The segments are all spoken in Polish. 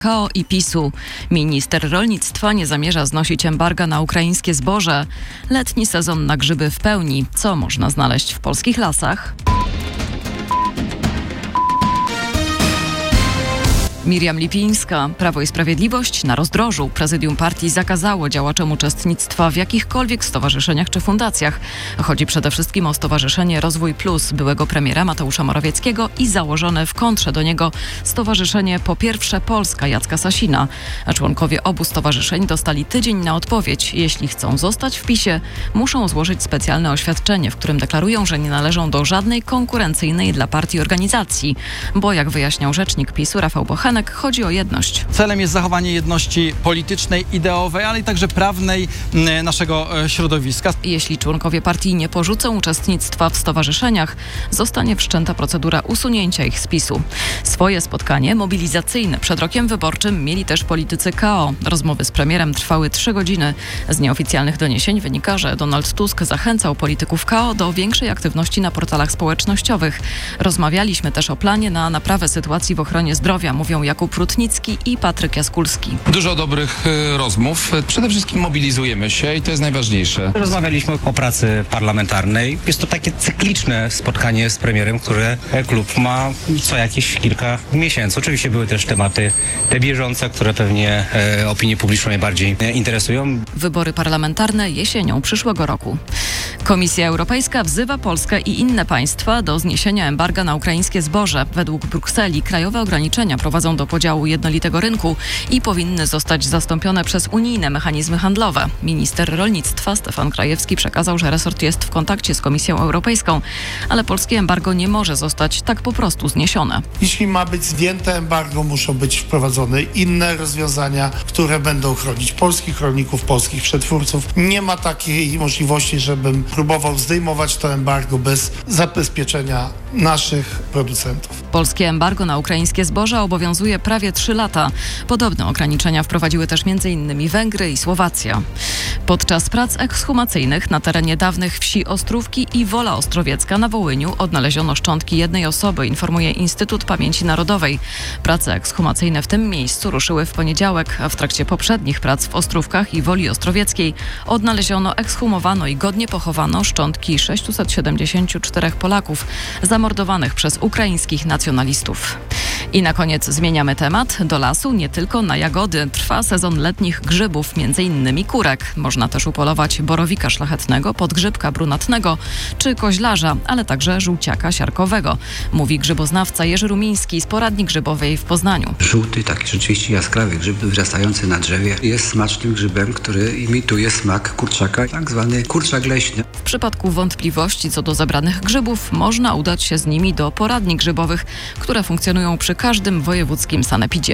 KO i PiS-u. Minister rolnictwa nie zamierza znosić embarga na ukraińskie zboże. Letni sezon na grzyby w pełni. Co można znaleźć w polskich lasach? Miriam Lipińska. Prawo i Sprawiedliwość na rozdrożu. Prezydium partii zakazało działaczom uczestnictwa w jakichkolwiek stowarzyszeniach czy fundacjach. Chodzi przede wszystkim o Stowarzyszenie Rozwój Plus byłego premiera Mateusza Morawieckiego i założone w kontrze do niego Stowarzyszenie Po Pierwsze Polska Jacka Sasina. A członkowie obu stowarzyszeń dostali tydzień na odpowiedź. Jeśli chcą zostać w PiS-ie, muszą złożyć specjalne oświadczenie, w którym deklarują, że nie należą do żadnej konkurencyjnej dla partii organizacji. Bo jak wyjaśniał rzecznik PiS-u Rafał Bochenek, chodzi o jedność. Celem jest zachowanie jedności politycznej, ideowej, ale i także prawnej naszego środowiska. Jeśli członkowie partii nie porzucą uczestnictwa w stowarzyszeniach, zostanie wszczęta procedura usunięcia ich z PiS-u. Swoje spotkanie mobilizacyjne przed rokiem wyborczym mieli też politycy KO. Rozmowy z premierem trwały 3 godziny. Z nieoficjalnych doniesień wynika, że Donald Tusk zachęcał polityków KO do większej aktywności na portalach społecznościowych. Rozmawialiśmy też o planie na naprawę sytuacji w ochronie zdrowia, mówią Jakub Rutnicki i Patryk Jaskulski. Dużo dobrych rozmów. Przede wszystkim mobilizujemy się i to jest najważniejsze. Rozmawialiśmy o pracy parlamentarnej. Jest to takie cykliczne spotkanie z premierem, które klub ma co jakieś kilka miesięcy. Oczywiście były też tematy te bieżące, które pewnie opinię publiczną najbardziej interesują. Wybory parlamentarne jesienią przyszłego roku. Komisja Europejska wzywa Polskę i inne państwa do zniesienia embarga na ukraińskie zboże. Według Brukseli krajowe ograniczenia prowadzą do podziału jednolitego rynku i powinny zostać zastąpione przez unijne mechanizmy handlowe. Minister rolnictwa Stefan Krajewski przekazał, że resort jest w kontakcie z Komisją Europejską, ale polskie embargo nie może zostać tak po prostu zniesione. Jeśli ma być zdjęte embargo, muszą być wprowadzone inne rozwiązania, które będą chronić polskich rolników, polskich przetwórców. Nie ma takiej możliwości, żebym próbował zdejmować to embargo bez zabezpieczenia naszych producentów. Polskie embargo na ukraińskie zboża obowiązuje prawie 3 lata. Podobne ograniczenia wprowadziły też m.in. Węgry i Słowacja. Podczas prac ekshumacyjnych na terenie dawnych wsi Ostrówki i Wola Ostrowiecka na Wołyniu odnaleziono szczątki jednej osoby, informuje Instytut Pamięci Narodowej. Prace ekshumacyjne w tym miejscu ruszyły w poniedziałek, a w trakcie poprzednich prac w Ostrówkach i Woli Ostrowieckiej odnaleziono, ekshumowano i godnie pochowano szczątki 674 Polaków zamordowanych przez ukraińskich nacjonalistów. I na koniec zmieniamy temat. Do lasu nie tylko na jagody. Trwa sezon letnich grzybów, m.in. kurek. Można też upolować borowika szlachetnego, podgrzybka brunatnego czy koźlarza, ale także żółciaka siarkowego. Mówi grzyboznawca Jerzy Rumiński z Poradni Grzybowej w Poznaniu. Żółty, taki rzeczywiście jaskrawy grzyb wyrastający na drzewie jest smacznym grzybem, który imituje smak kurczaka, tak zwany kurczak leśny. W przypadku wątpliwości co do zebranych grzybów można udać się z nimi do poradni grzybowych, które funkcjonują przy każdym wojewódzkim sanepidzie.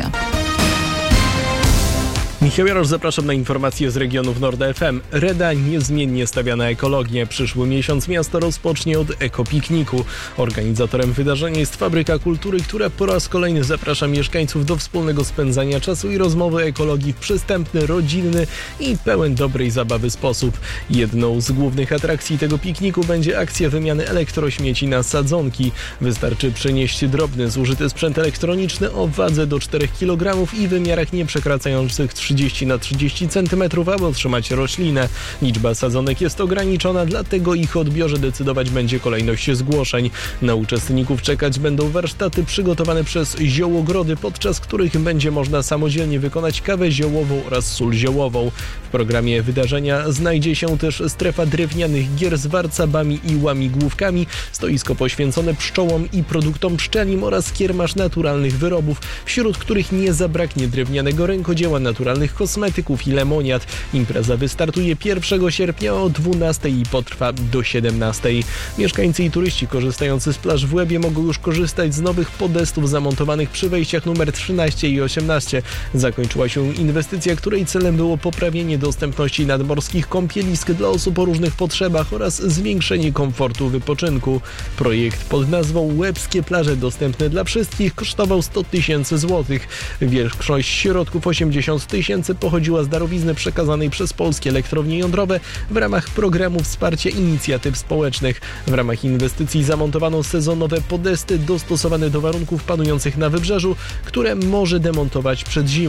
Michał Jarosz, zapraszam na informacje z regionów Nord FM. Reda niezmiennie stawia na ekologię. Przyszły miesiąc miasto rozpocznie od ekopikniku. Organizatorem wydarzenia jest Fabryka Kultury, która po raz kolejny zaprasza mieszkańców do wspólnego spędzania czasu i rozmowy ekologii w przystępny, rodzinny i pełen dobrej zabawy sposób. Jedną z głównych atrakcji tego pikniku będzie akcja wymiany elektrośmieci na sadzonki. Wystarczy przynieść drobny, zużyty sprzęt elektroniczny o wadze do 4 kg i wymiarach nie przekraczających 30 na 30 cm, aby otrzymać roślinę. Liczba sadzonek jest ograniczona, dlatego ich odbiorze decydować będzie kolejność zgłoszeń. Na uczestników czekać będą warsztaty przygotowane przez ziołogrody, podczas których będzie można samodzielnie wykonać kawę ziołową oraz sól ziołową. W programie wydarzenia znajdzie się też strefa drewnianych gier z warcabami i łamigłówkami, stoisko poświęcone pszczołom i produktom pszczelim oraz kiermasz naturalnych wyrobów, wśród których nie zabraknie drewnianego rękodzieła naturalnych kosmetyków i lemoniad. Impreza wystartuje 1 sierpnia o 12 i potrwa do 17. Mieszkańcy i turyści korzystający z plaż w Łebie mogą już korzystać z nowych podestów zamontowanych przy wejściach numer 13 i 18. Zakończyła się inwestycja, której celem było poprawienie dostępności nadmorskich kąpielisk dla osób o różnych potrzebach oraz zwiększenie komfortu wypoczynku. Projekt pod nazwą Łebskie Plaże dostępne dla wszystkich kosztował 100 000 złotych. Większość środków, 80 000, tysięcy pochodziła z darowizny przekazanej przez polskie elektrownie jądrowe w ramach programu wsparcia inicjatyw społecznych. W ramach inwestycji zamontowano sezonowe podesty dostosowane do warunków panujących na wybrzeżu, które może demontować przed zimą.